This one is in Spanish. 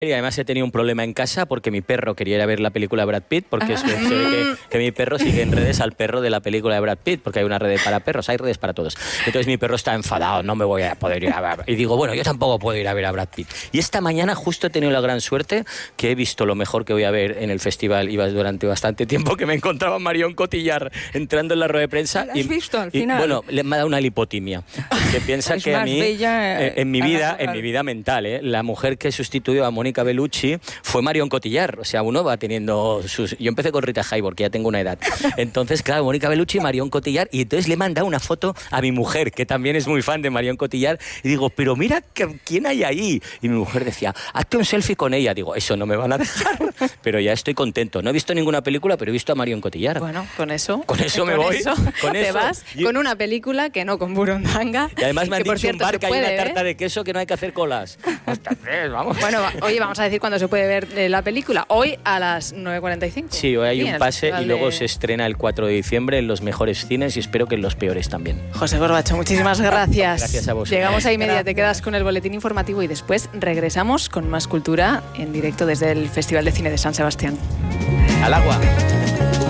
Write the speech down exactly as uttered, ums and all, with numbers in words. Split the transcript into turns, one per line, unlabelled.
Y además he tenido un problema en casa porque mi perro quería ir a ver la película de Brad Pitt, porque se ve que, que mi perro sigue en redes al perro de la película de Brad Pitt, porque hay una red para perros, hay redes para todos. Entonces mi perro está enfadado, no me voy a poder ir a ver. Y digo, bueno, yo tampoco puedo ir a ver a Brad Pitt. Y esta mañana justo he tenido la gran suerte que he visto lo mejor que voy a ver en el festival, iba durante bastante tiempo, que me encontraba Marion Cotillard entrando en la rueda de prensa.
¿Lo has
y,
visto al
y,
final?
bueno, le, me ha dado una lipotimia. Que piensa
Es
que a
más
mí,
bella,
eh, en mi vida,
a la-
en mi vida mental, eh, la mujer que sustituyó a Mónica Bellucci fue Marion Cotillard. O sea, uno va teniendo sus... Yo empecé con Rita Hayworth, que ya tengo una edad. Entonces, claro, Mónica Bellucci, Marion Cotillard, y entonces le he mandado una foto a mi mujer, que también es muy fan de Marion Cotillard, y digo, pero mira, ¿quién hay ahí? Y mi mujer decía, hazte un selfie con ella. Digo, eso no me van a dejar. Pero ya estoy contento. No he visto ninguna película, pero he visto a Marion Cotillard.
Bueno, con eso.
Con eso me
con
voy.
Eso
Con
te
eso.
vas
Y-
con una película que no con Burundanga.
Y además me han
que, por
dicho en
cierto,
bar
se
que hay
puede
una
ver.
tarta de queso que no hay que hacer colas. Entonces, vamos.
Bueno, va- oye, vamos a decir cuándo se puede ver eh, la película. Hoy a las nueve cuarenta y cinco.
Sí, hoy hay
Sí, en
un
el
pase y
Festival
luego
de-
se estrena el cuatro de diciembre en los mejores cines y espero que en los peores también.
José Corbacho, muchísimas gracias.
Gracias a vosotros.
Llegamos a y media, te
Gracias.
quedas con el boletín informativo y después regresamos con más cultura en directo desde el Festival de Cine de San Sebastián.
Al agua.